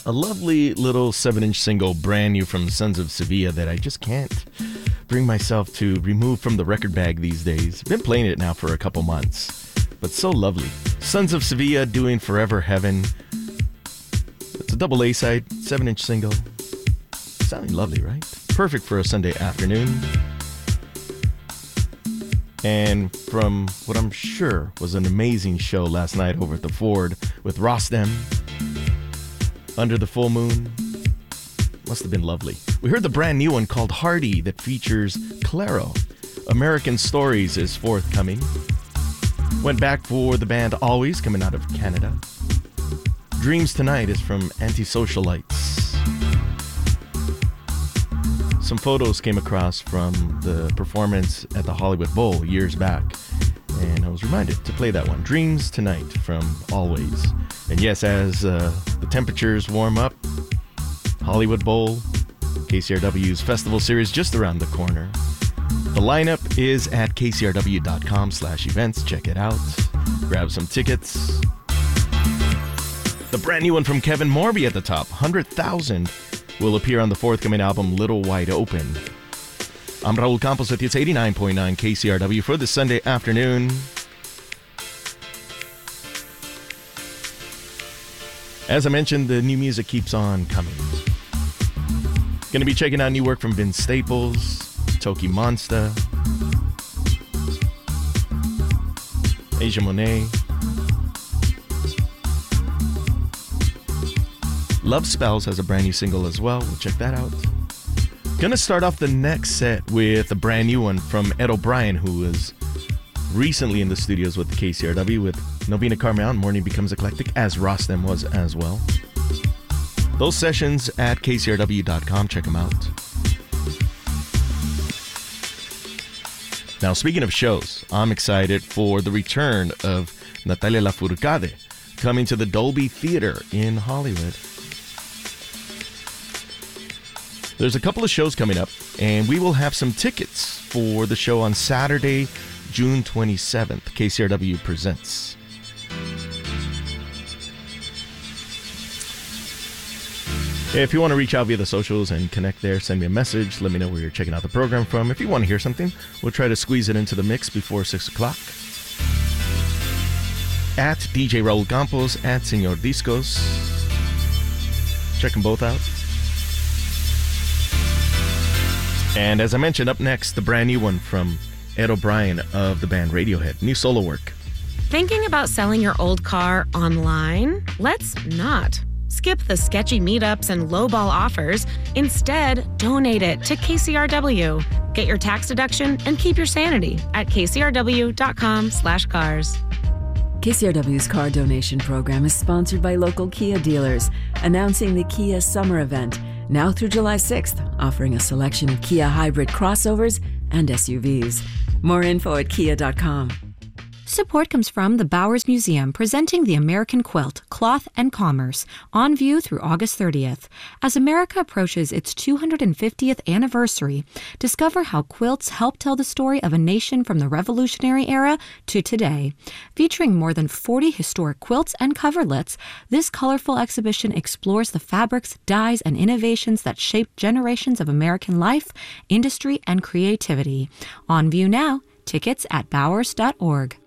a lovely little 7-inch single, brand new from Sons of Sevilla, that I just can't bring myself to remove from the record bag these days. Been playing it now for a couple months, but so lovely. Sons of Sevilla doing Forever Heaven. It's a double A side, 7-inch single. Sounding lovely, right? Perfect for a Sunday afternoon. And from what I'm sure was an amazing show last night over at the Ford with Rostem, Under the Full Moon. Must have been lovely. We heard the brand new one called Hardy that features Claro. American Stories is forthcoming. Went back for the band Always, coming out of Canada. Dreams Tonight is from Antisocialites. Some photos came across from the performance at the Hollywood Bowl years back, and I was reminded to play that one. Dreams Tonight from Always. And yes, as the temperatures warm up, Hollywood Bowl, KCRW's festival series just around the corner. The lineup is at kcrw.com/events. Check it out. Grab some tickets. The brand new one from Kevin Morby at the top, 100,000, will appear on the forthcoming album Little Wide Open. I'm Raul Campos with you. It's 89.9 KCRW for this Sunday afternoon. As I mentioned, the new music keeps on coming. Going to be checking out new work from Vince Staples, Toki Monsta, Asia Monet. Love Spells has a brand new single as well. We'll check that out. Gonna start off the next set with a brand new one from Ed O'Brien, who was recently in the studios with the KCRW with Novena Carmel. Morning Becomes Eclectic, as Rostem was as well. Those sessions at kcrw.com. Check them out. Now, speaking of shows, I'm excited for the return of Natalia Lafourcade coming to the Dolby Theater in Hollywood. There's a couple of shows coming up, and we will have some tickets for the show on Saturday, June 27th. KCRW presents. If you want to reach out via the socials and connect there, send me a message. Let me know where you're checking out the program from. If you want to hear something, we'll try to squeeze it into the mix before 6 o'clock. At DJ Raul Campos, at Senor Discos. Check them both out. And as I mentioned, up next, the brand new one from Ed O'Brien of the band Radiohead. New solo work. Thinking about selling your old car online? Let's not. Skip the sketchy meetups and lowball offers. Instead, donate it to KCRW. Get your tax deduction and keep your sanity at kcrw.com/cars. KCRW's car donation program is sponsored by local Kia dealers, announcing the Kia Summer Event, now through July 6th, offering a selection of Kia hybrid crossovers and SUVs. More info at kia.com. Support comes from the Bowers Museum, presenting the American Quilt, Cloth and Commerce, on view through August 30th. As America approaches its 250th anniversary, discover how quilts help tell the story of a nation from the Revolutionary era to today. Featuring more than 40 historic quilts and coverlets, this colorful exhibition explores the fabrics, dyes, and innovations that shaped generations of American life, industry, and creativity. On view now. Tickets at bowers.org.